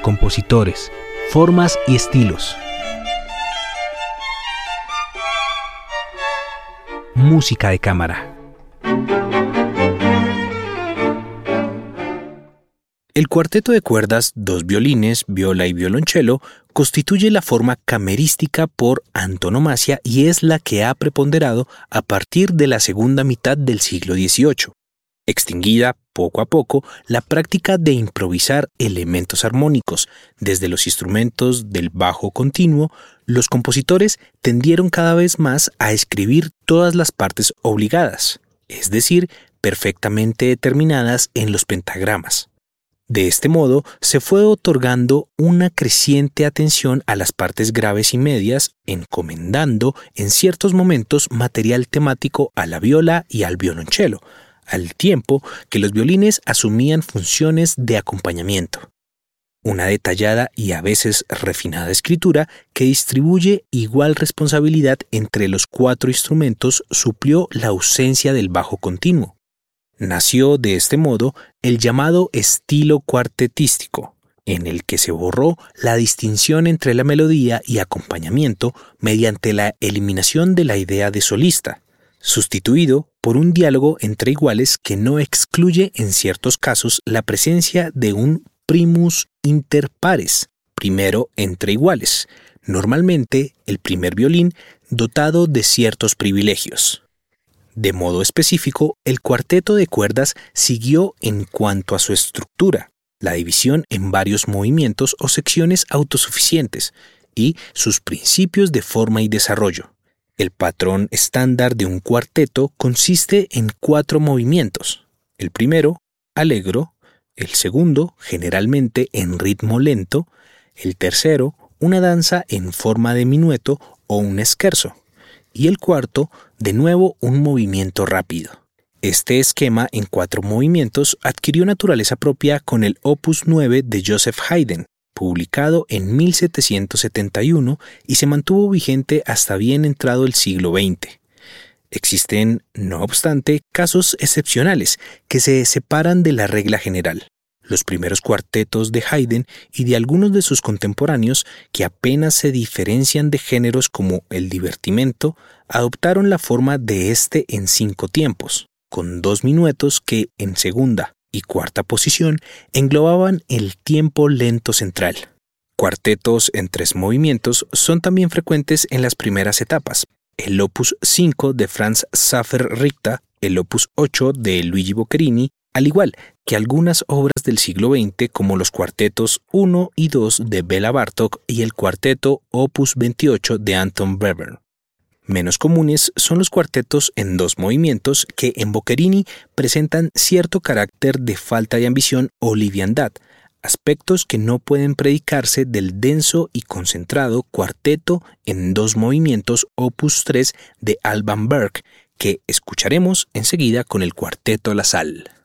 compositores, formas y estilos. Música de cámara. El cuarteto de cuerdas, dos violines, viola y violonchelo, constituye la forma camerística por antonomasia y es la que ha preponderado a partir de la segunda mitad del siglo XVIII, extinguida poco a poco la práctica de improvisar elementos armónicos. Desde los instrumentos del bajo continuo, los compositores tendieron cada vez más a escribir todas las partes obligadas, es decir, perfectamente determinadas en los pentagramas. De este modo, se fue otorgando una creciente atención a las partes graves y medias, encomendando en ciertos momentos material temático a la viola y al violonchelo, al tiempo que los violines asumían funciones de acompañamiento. Una detallada y a veces refinada escritura que distribuye igual responsabilidad entre los cuatro instrumentos suplió la ausencia del bajo continuo. Nació de este modo el llamado estilo cuartetístico, en el que se borró la distinción entre la melodía y acompañamiento mediante la eliminación de la idea de solista, sustituido por un diálogo entre iguales que no excluye en ciertos casos la presencia de un primus inter pares, primero entre iguales, normalmente el primer violín dotado de ciertos privilegios. De modo específico, el cuarteto de cuerdas siguió en cuanto a su estructura, la división en varios movimientos o secciones autosuficientes y sus principios de forma y desarrollo. El patrón estándar de un cuarteto consiste en 4 movimientos. El primero, allegro; el segundo, generalmente en ritmo lento; el tercero, una danza en forma de minueto o un scherzo; y el cuarto, de nuevo un movimiento rápido. Este esquema en 4 movimientos adquirió naturaleza propia con el Opus 9 de Joseph Haydn, publicado en 1771 y se mantuvo vigente hasta bien entrado el siglo XX. Existen, no obstante, casos excepcionales que se separan de la regla general. Los primeros cuartetos de Haydn y de algunos de sus contemporáneos, que apenas se diferencian de géneros como el divertimento, adoptaron la forma de este en 5 tiempos, con 2 minuetos que, en segunda y cuarta posición, englobaban el tiempo lento central. Cuartetos en 3 movimientos son también frecuentes en las primeras etapas. El Opus 5 de Franz Xaver Richter, el Opus 8 de Luigi Boccherini, al igual que algunas obras del siglo XX como los cuartetos 1 y 2 de Béla Bartók y el cuarteto Opus 28 de Anton Webern. Menos comunes son los cuartetos en 2 movimientos que en Boccherini presentan cierto carácter de falta de ambición o liviandad, aspectos que no pueden predicarse del denso y concentrado cuarteto en 2 movimientos Opus 3 de Alban Berg, que escucharemos enseguida con el cuarteto La Salle.